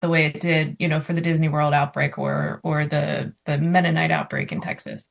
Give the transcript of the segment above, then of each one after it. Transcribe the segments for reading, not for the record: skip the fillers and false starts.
the way it did, for the Disney World outbreak or the Mennonite outbreak in Texas.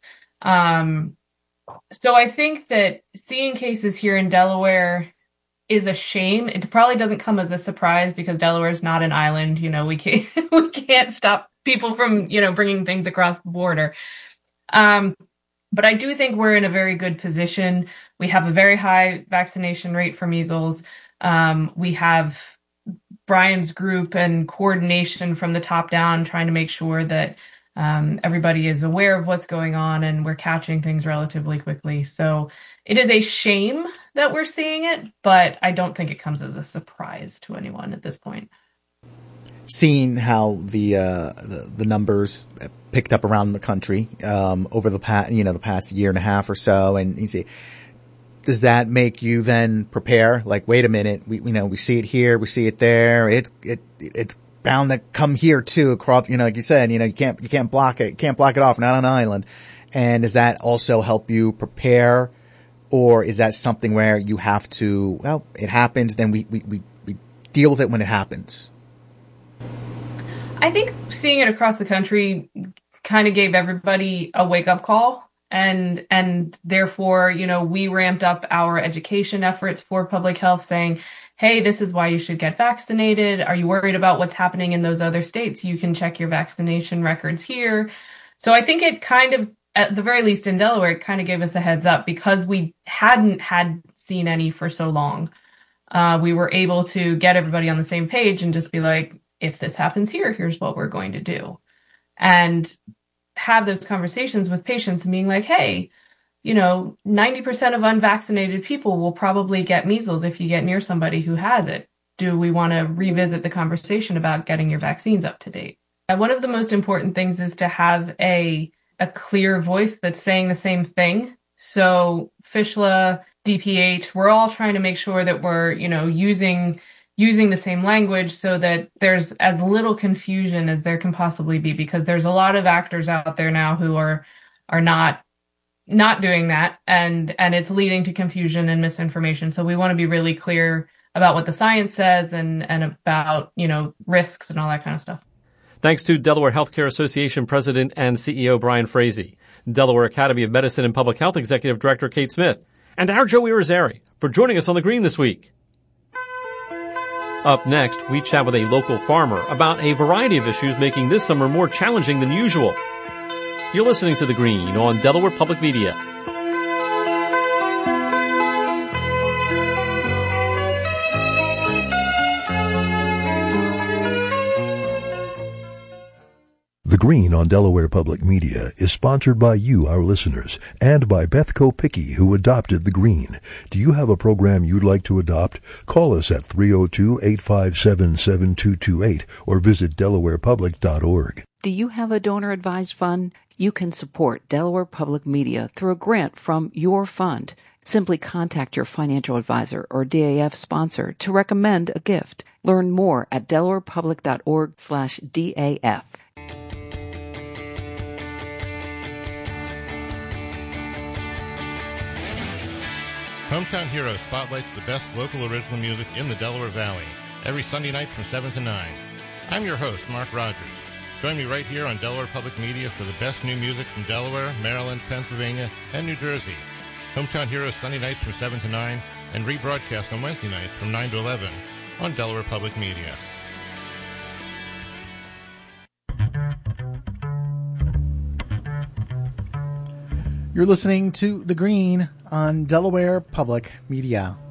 So I think that seeing cases here in Delaware is a shame. It probably doesn't come as a surprise because Delaware is not an island. We can't stop people from, bringing things across the border. But I do think we're in a very good position. We have a very high vaccination rate for measles. We have Brian's group and coordination from the top down trying to make sure that everybody is aware of what's going on and we're catching things relatively quickly. So it is a shame that we're seeing it, but I don't think it comes as a surprise to anyone at this point. Seeing how the numbers picked up around the country over the past year and a half or so, and you see, does that make you then prepare? Like, wait a minute, we see it here, we see it there. It's bound to come here too. Across, like you said, you can't block it. You can't block it off. Not on an island. And does that also help you prepare, or is that something where you have to? Well, it happens, then we deal with it when it happens. I think seeing it across the country kind of gave everybody a wake-up call, and therefore, we ramped up our education efforts for public health, saying, hey, this is why you should get vaccinated. Are you worried about what's happening in those other states? You can check your vaccination records here. So I think it kind of, at the very least in Delaware, it kind of gave us a heads up because we hadn't seen any for so long. We were able to get everybody on the same page and just be like, if this happens here, here's what we're going to do. And have those conversations with patients and being like, hey, 90% of unvaccinated people will probably get measles if you get near somebody who has it. Do we want to revisit the conversation about getting your vaccines up to date? And one of the most important things is to have a clear voice that's saying the same thing. So FSHLA, DPH, we're all trying to make sure that we're, using the same language so that there's as little confusion as there can possibly be, because there's a lot of actors out there now who are not doing that, and it's leading to confusion and misinformation. So we want to be really clear about what the science says and about, risks and all that kind of stuff. Thanks to Delaware Healthcare Association President and CEO Brian Frazee, Delaware Academy of Medicine and Public Health Executive Director Kate Smith, and our Joe Irizarry for joining us on The Green this week. Up next, we chat with a local farmer about a variety of issues making this summer more challenging than usual. You're listening to The Green on Delaware Public Media. The Green on Delaware Public Media is sponsored by you, our listeners, and by Beth Kopicki, who adopted The Green. Do you have a program you'd like to adopt? Call us at 302-857-7228 or visit delawarepublic.org. Do you have a donor-advised fund? You can support Delaware Public Media through a grant from your fund. Simply contact your financial advisor or DAF sponsor to recommend a gift. Learn more at delawarepublic.org/DAF. Hometown Heroes spotlights the best local original music in the Delaware Valley, every Sunday night from 7 to 9. I'm your host, Mark Rogers. Join me right here on Delaware Public Media for the best new music from Delaware, Maryland, Pennsylvania, and New Jersey. Hometown Heroes Sunday nights from 7 to 9, and rebroadcast on Wednesday nights from 9 to 11 on Delaware Public Media. You're listening to The Green on Delaware Public Media.